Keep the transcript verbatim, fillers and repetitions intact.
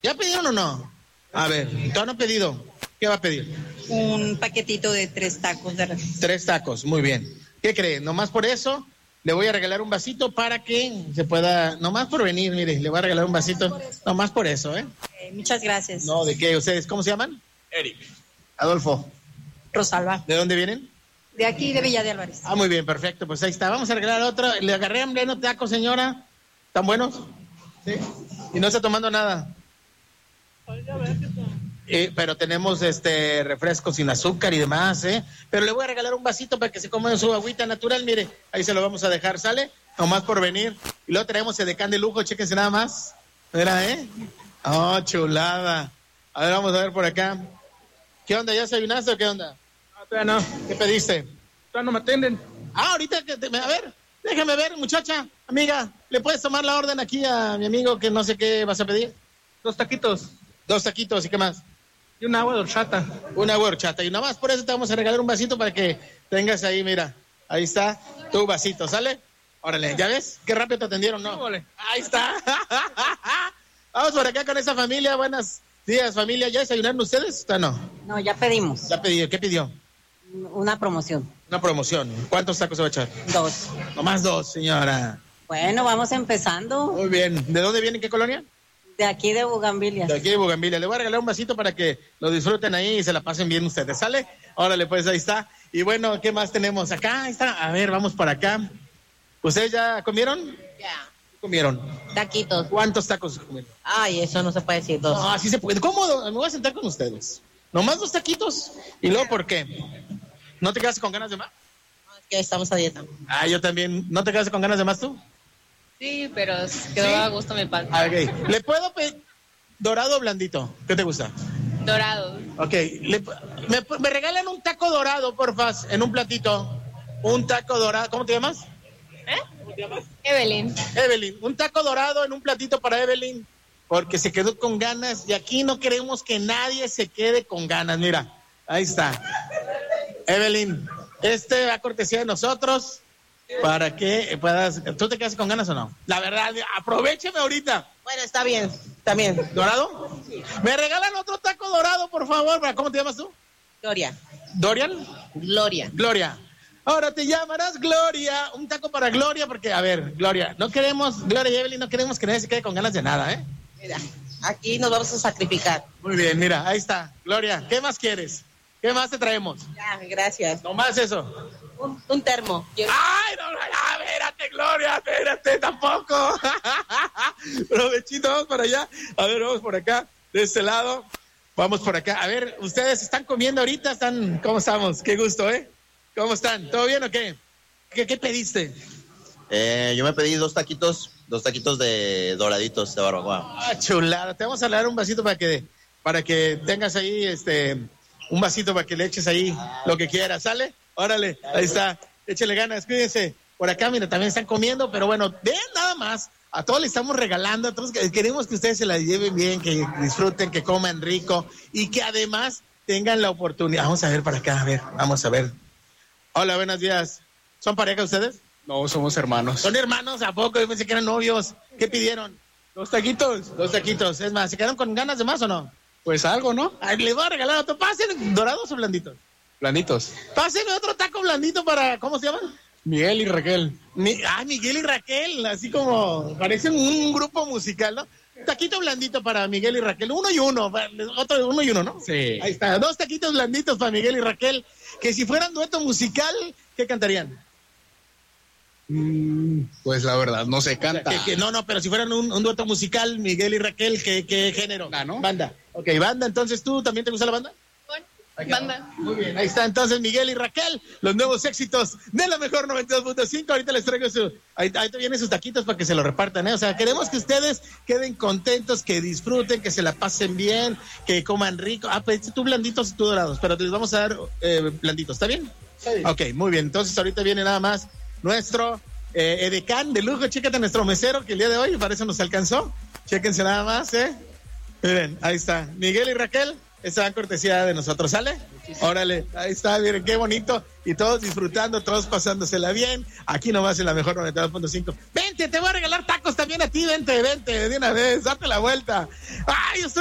¿Ya pidieron o no? A ver, ¿tú no has pedido? ¿Qué va a pedir? Un paquetito de tres tacos de res. Tres tacos, muy bien. ¿Qué cree? Nomás por eso le voy a regalar un vasito para que se pueda, nomás por venir, mire, le voy a regalar un vasito, nomás, nomás por eso, ¿eh? Eh, muchas gracias. No, ¿de qué? ¿Ustedes cómo se llaman? Eric. Adolfo. Rosalba. ¿De dónde vienen? De aquí, de Villa de Álvarez. Ah, muy bien, perfecto, pues ahí está. Vamos a regalar otro. Le agarré hambre, ¿no? Tacos, señora. ¿Están buenos? Sí. Y no está tomando nada. Eh, pero tenemos este refresco sin azúcar y demás, ¿eh? Pero le voy a regalar un vasito para que se coma su agüita natural, mire, ahí se lo vamos a dejar, ¿sale? Nomás por venir. Y luego tenemos el decán de lujo, chéquense nada más. Mira, ¿eh? Oh, chulada. A ver, vamos a ver por acá. ¿Qué onda? ¿Ya desayunaste o qué onda? No, todavía no. ¿Qué pediste? Todavía no me atienden. Ah, ahorita que te... A ver, déjame ver, muchacha, amiga, ¿le puedes tomar la orden aquí a mi amigo que no sé qué vas a pedir? Dos taquitos. Dos taquitos, ¿y qué más? Y una agua de horchata. Una agua de horchata. Y nada más por eso te vamos a regalar un vasito para que tengas ahí, mira. Ahí está tu vasito, ¿sale? Órale, ¿ya ves? Qué rápido te atendieron, ¿no? Órale. Ahí está. Vamos por acá con esa familia. Buenos días, familia. ¿Ya desayunaron ustedes? ¿O no? No, ya pedimos. ¿Ya pidió? ¿Qué pidió? Una promoción. Una promoción. ¿Cuántos tacos se va a echar? Dos. Nomás dos, señora. Bueno, vamos empezando. Muy bien. ¿De dónde vienen? ¿Qué colonia? De aquí de Bugambilias. De aquí de Bugambilia. Le voy a regalar un vasito para que lo disfruten ahí y se la pasen bien ustedes, ¿sale? Órale, pues ahí está. Y bueno, ¿qué más tenemos acá? Ahí está. A ver, vamos para acá. ¿Ustedes ya comieron? Ya. Comieron. Taquitos. ¿Cuántos tacos comieron? Ay, eso no se puede decir, dos. No, así se puede. ¿Cómo? Me voy a sentar con ustedes. ¿Nomás dos taquitos? ¿Y luego por qué? ¿No te quedas con ganas de más? No, es que estamos a dieta. Ah, yo también. ¿No te quedas con ganas de más tú? Sí, pero quedó ¿Sí? a gusto mi pan. Ah, ok. ¿Le puedo pedir dorado o blandito? ¿Qué te gusta? Dorado. Ok. Le- me, me regalan un taco dorado, porfa, en un platito. Un taco dorado. ¿Cómo te llamas? ¿Eh? Evelyn. Evelyn. Un taco dorado en un platito para Evelyn. Porque se quedó con ganas. Y aquí no queremos que nadie se quede con ganas. Mira, ahí está. Evelyn, este va a cortesía de nosotros. Para que puedas... ¿Tú te quedas con ganas o no? La verdad, aprovecheme ahorita. Bueno, está bien, también. ¿Dorado? Sí. ¿Me regalan otro taco dorado, por favor? ¿Cómo te llamas tú? Gloria. ¿Dorian? Gloria. Gloria. Ahora te llamarás Gloria. Un taco para Gloria, porque, a ver, Gloria, no queremos, Gloria y Evelyn, no queremos que nadie se quede con ganas de nada, ¿eh? Mira, aquí nos vamos a sacrificar. Muy bien, mira, ahí está. Gloria, ¿qué más quieres? ¿Qué más te traemos? Ya, gracias. No más eso. Un, un termo. Quiero... ¡Ay, no, no, ya, espérate, Gloria, espérate, tampoco! Provechito, vamos para allá. A ver, vamos por acá, de este lado. Vamos por acá. A ver, ¿ustedes están comiendo ahorita? ¿Están? ¿Cómo estamos? Qué gusto, ¿eh? ¿Cómo están? ¿Todo bien o qué? ¿Qué, qué pediste? Eh, yo me pedí dos taquitos, dos taquitos de doraditos de barbacoa. Ah, chulada. Te vamos a dar un vasito para que, para que tengas ahí, este, un vasito para que le eches ahí lo que quieras, ¿sale? Órale, ahí está. Échale ganas, cuídense. Por acá, mira, también están comiendo, pero bueno, ven nada más. A todos les estamos regalando, a todos queremos que ustedes se la lleven bien, que disfruten, que coman rico y que además tengan la oportunidad. Vamos a ver para acá, a ver, vamos a ver. Hola, buenos días. ¿Son pareja ustedes? No, somos hermanos. ¿Son hermanos? ¿A poco? Yo pensé que eran novios. ¿Qué pidieron? Dos taquitos. Dos taquitos. Es más, ¿se quedaron con ganas de más o no? Pues algo, ¿no? Ay, les voy a regalar otro. Pásenle, ¿dorados o blanditos? Blanditos. Pásenle otro taco blandito para, ¿cómo se llaman? Miguel y Raquel. Mi, ah, Miguel y Raquel, así como parecen un grupo musical, ¿no? Taquito blandito para Miguel y Raquel, uno y uno, otro uno y uno, ¿no? Sí. Ahí está, dos taquitos blanditos para Miguel y Raquel, que si fueran dueto musical, ¿qué cantarían? Mm, pues la verdad, no se canta. Que, que, no, no, pero si fueran un, un dueto musical, Miguel y Raquel, ¿qué, qué género? Ah, ¿no? Banda. Ok, banda, entonces, ¿tú también te gusta la banda? Banda. Muy bien, ahí está entonces Miguel y Raquel, los nuevos éxitos de la mejor noventa y dos punto cinco. Ahorita les traigo su, ahí, ahí te vienen sus taquitos para que se lo repartan, ¿eh? O sea, queremos que ustedes queden contentos, que disfruten, que se la pasen bien, que coman rico. Ah, pues tú blanditos y tú dorados, pero les vamos a dar eh, blanditos, ¿está bien? Sí. Ok, muy bien, entonces ahorita viene nada más nuestro eh, edecán de lujo. Chécate nuestro mesero que el día de hoy para eso nos alcanzó. Chéquense nada más, ¿eh? Miren, ahí está, Miguel y Raquel. Esta cortesía de nosotros, ¿sale? Órale, ahí está, miren qué bonito. Y todos disfrutando, todos pasándosela bien. Aquí nomás en la mejor noventa y dos punto cinco. Vente, te voy a regalar tacos también a ti, vente, vente, de una vez, date la vuelta. Ay, estoy